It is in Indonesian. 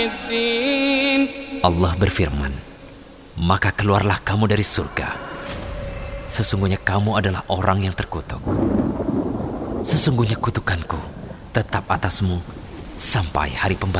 Allah berfirman, maka keluarlah kamu dari surga. Sesungguhnya kamu adalah orang yang terkutuk. Sesungguhnya kutukanku tetap atasmu sampai hari pembalasan.